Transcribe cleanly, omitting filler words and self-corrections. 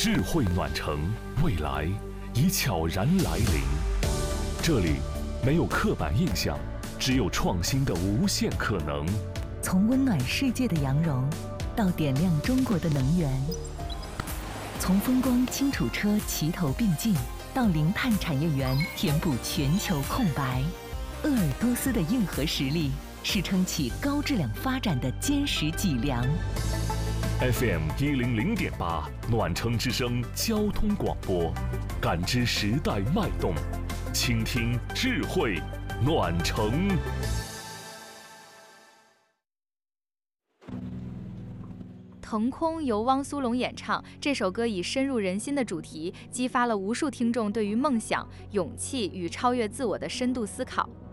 智慧暖城，未来已悄然来临。这里没有刻板印象，只有创新的无限可能。 从温暖世界的羊绒，到点亮中国的能源；从风光清楚车齐头并进，到零碳产业园填补全球空白。鄂尔多斯的硬核实力，是撑起高质量发展的坚实脊梁。 FM 100.8暖城之声交通广播，感知时代脉动，倾听智慧暖城。 腾空由汪苏泷演唱，这首歌以深入人心的主题，激发了无数听众对于梦想、勇气与超越自我的深度思考。